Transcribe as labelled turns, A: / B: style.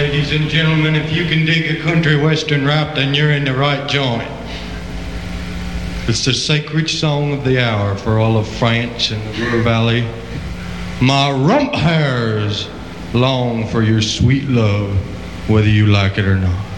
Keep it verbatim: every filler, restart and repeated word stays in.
A: ladies and gentlemen, if you can dig a country western rap, then you're in the right joint. It's the sacred song of the hour for all of France and the Ruhr Valley. My rump hairs long for your sweet love, whether you like it or not.